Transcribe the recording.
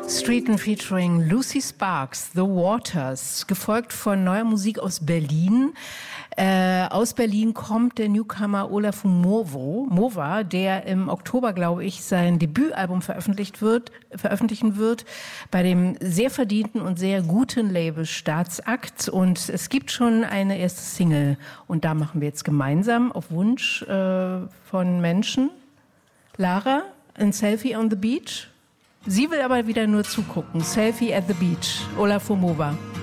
Streeten featuring Lucy Sparks, The Waters, gefolgt von neuer Musik aus Berlin. Aus Berlin kommt der Newcomer Olafur Mova, der im Oktober, glaube ich, sein Debütalbum veröffentlichen wird, bei dem sehr verdienten und sehr guten Label Staatsakt. Und es gibt schon eine erste Single. Und da machen wir jetzt gemeinsam auf Wunsch von Menschen. Lara, ein Selfie on the Beach. Sie will aber wieder nur zugucken. Selfie at the Beach. Olafur Mova.